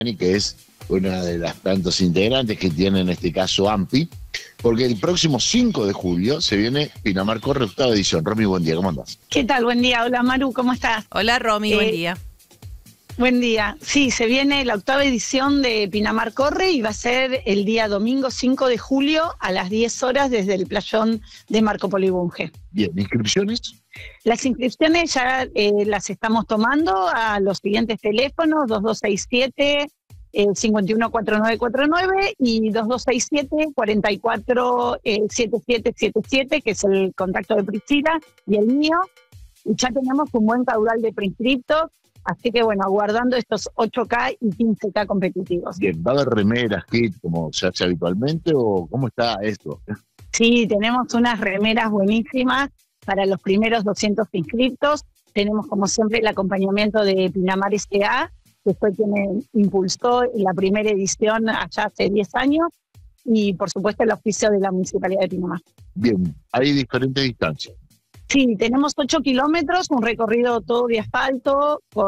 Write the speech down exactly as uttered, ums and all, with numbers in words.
que es una de las tantos integrantes que tiene en este caso AMPI, porque el próximo cinco de julio se viene Pinamar Corre, octava edición. Romy, buen día, ¿cómo andás? ¿Qué tal? Buen día. Hola, Maru, ¿cómo estás? Hola, Romy, Eh, buen día. Buen día. Sí, se viene la octava edición de Pinamar Corre y va a ser el día domingo cinco de julio a las diez horas desde el playón de Marco Polo y Bunge. Bien, ¿inscripciones? Las inscripciones ya eh, las estamos tomando a los siguientes teléfonos: dos dos seis siete, cinco uno cuatro nueve cuatro nueve y dos dos seis siete, cuatro cuatro siete siete siete siete, que es el contacto de Priscila y el mío. Y ya tenemos un buen caudal de preinscriptos, así que bueno, aguardando estos ocho K y quince K competitivos. Bien, ¿va a haber remeras, kit, como se hace habitualmente, o cómo está esto? Sí, tenemos unas remeras buenísimas para los primeros doscientos inscriptos. Tenemos, como siempre, el acompañamiento de Pinamar S A, que fue quien impulsó la primera edición allá hace diez años, y por supuesto el oficio de la Municipalidad de Pinamar. Bien, hay diferentes distancias. Sí, tenemos ocho kilómetros, un recorrido todo de asfalto,